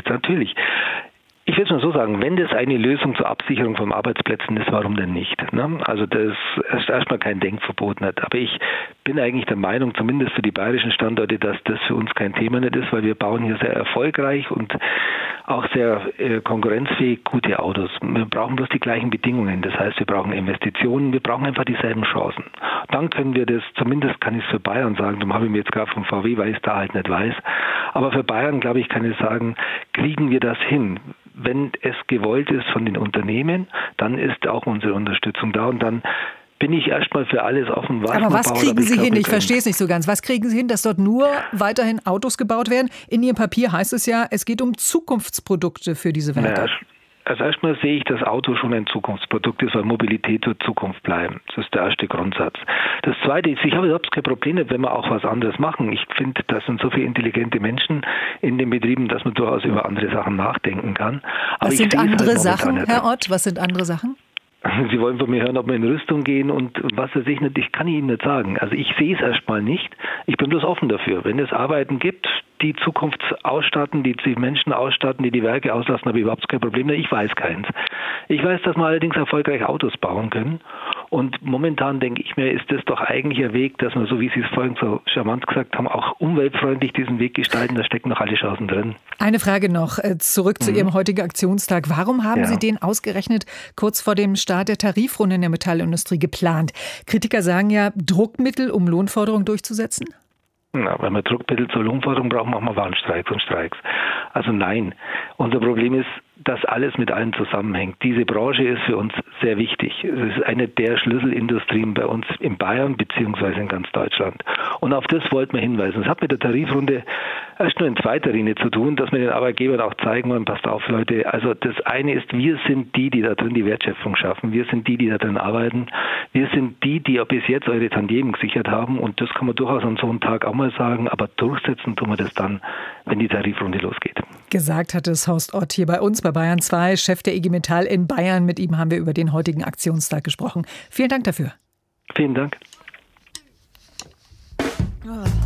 Natürlich. Ich will es mal so sagen, wenn das eine Lösung zur Absicherung von Arbeitsplätzen ist, warum denn nicht? Ne? Also das ist erstmal kein Denkverbot nicht. Aber ich bin eigentlich der Meinung, zumindest für die bayerischen Standorte, dass das für uns kein Thema nicht ist, weil wir bauen hier sehr erfolgreich und auch sehr konkurrenzfähig gute Autos. Wir brauchen bloß die gleichen Bedingungen. Das heißt, wir brauchen Investitionen, wir brauchen einfach dieselben Chancen. Dann können wir das, zumindest kann ich es für Bayern sagen, darum habe ich mir jetzt gerade vom VW, weil ich es da halt nicht weiß. Aber für Bayern, glaube ich, kann ich sagen, kriegen wir das hin. Wenn es gewollt ist von den Unternehmen, dann ist auch unsere Unterstützung da und dann bin ich erstmal für alles offen. Aber was kriegen Sie hin? Ich verstehe es nicht so ganz. Was kriegen Sie hin, dass dort nur weiterhin Autos gebaut werden? In Ihrem Papier heißt es ja, es geht um Zukunftsprodukte für diese Werke. Also erstmal sehe ich, dass Auto schon ein Zukunftsprodukt ist, weil Mobilität wird Zukunft bleiben. Das ist der erste Grundsatz. Das zweite ist, ich habe überhaupt kein Problem, wenn wir auch was anderes machen. Ich finde, das sind so viele intelligente Menschen in den Betrieben, dass man durchaus über andere Sachen nachdenken kann. Aber was sind andere Sachen, Herr Ott? Was sind andere Sachen? Sie wollen von mir hören, ob wir in Rüstung gehen und was weiß ich nicht. Ich kann Ihnen nicht sagen. Also ich sehe es erstmal nicht. Ich bin bloß offen dafür. Wenn es Arbeiten gibt, die Zukunft ausstatten, die Menschen ausstatten, die Werke auslassen, habe ich überhaupt kein Problem. Ich weiß keins. Ich weiß, dass wir allerdings erfolgreich Autos bauen können. Und momentan denke ich mir, ist das doch eigentlich ein Weg, dass wir, so wie Sie es vorhin so charmant gesagt haben, auch umweltfreundlich diesen Weg gestalten. Da stecken noch alle Chancen drin. Eine Frage noch, zurück zu Ihrem heutigen Aktionstag. Warum haben Sie den ausgerechnet kurz vor dem Start der Tarifrunde in der Metallindustrie geplant? Kritiker sagen ja, Druckmittel, um Lohnforderungen durchzusetzen? Na, wenn wir Druckmittel zur Lohnforderung brauchen, machen wir Warnstreiks und Streiks. Also nein, unser Problem ist, dass alles mit allem zusammenhängt. Diese Branche ist für uns sehr wichtig. Es ist eine der Schlüsselindustrien bei uns in Bayern bzw. in ganz Deutschland. Und auf das wollten wir hinweisen. Es hat mit der Tarifrunde erst nur in zweiter Linie zu tun, dass wir den Arbeitgebern auch zeigen wollen, passt auf Leute, also das eine ist, wir sind die da drin die Wertschöpfung schaffen. Wir sind die da drin arbeiten. Wir sind die bis jetzt eure Tantiemen gesichert haben und das kann man durchaus an so einem Tag auch mal sagen, aber durchsetzen tun wir das dann, wenn die Tarifrunde losgeht. Gesagt hat es Horst Ott hier bei uns bei Bayern 2, Chef der IG Metall in Bayern. Mit ihm haben wir über den heutigen Aktionstag gesprochen. Vielen Dank dafür. Vielen Dank. Oh.